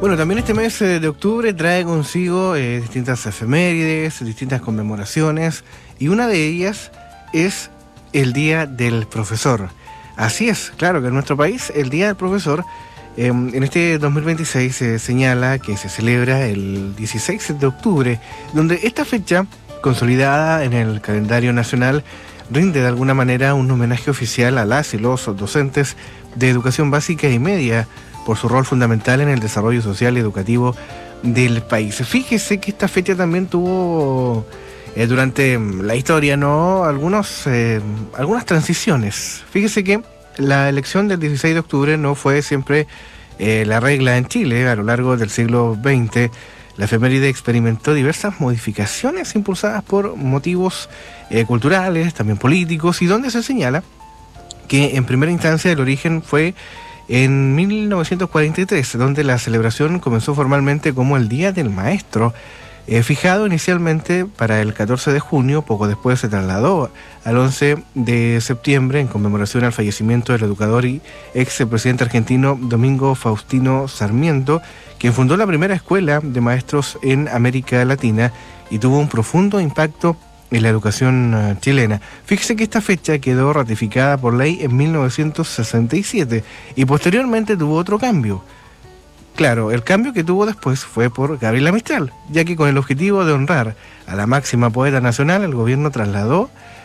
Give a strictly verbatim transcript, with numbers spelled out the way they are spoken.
Bueno, también este mes eh, de octubre trae consigo eh, distintas efemérides, distintas conmemoraciones, y una de ellas es el Día del Profesor. Así es, claro que en nuestro país el Día del Profesor eh, en este dos mil veintiséis se señala que se celebra el dieciséis de octubre, donde esta fecha, consolidada en el calendario nacional, rinde de alguna manera un homenaje oficial a las y los docentes de educación básica y media, por su rol fundamental en el desarrollo social y educativo del país. Fíjese que esta fecha también tuvo eh, durante la historia, ¿no?, algunos, eh, algunas transiciones. Fíjese que la elección del dieciséis de octubre no fue siempre eh, la regla en Chile. A lo largo del siglo veinte, la efeméride experimentó diversas modificaciones impulsadas por motivos eh, culturales, también políticos, y donde se señala que en primera instancia el origen fue en mil novecientos cuarenta y tres, donde la celebración comenzó formalmente como el Día del Maestro, eh, fijado inicialmente para el catorce de junio. Poco después se trasladó al once de septiembre en conmemoración al fallecimiento del educador y ex presidente argentino Domingo Faustino Sarmiento, quien fundó la primera escuela de maestros en América Latina y tuvo un profundo impacto en la educación uh, chilena. Fíjese que esta fecha quedó ratificada por ley en mil novecientos sesenta y siete y posteriormente tuvo otro cambio. Claro, el cambio que tuvo después fue por Gabriela Mistral, ya que con el objetivo de honrar a la máxima poeta nacional, el gobierno trasladó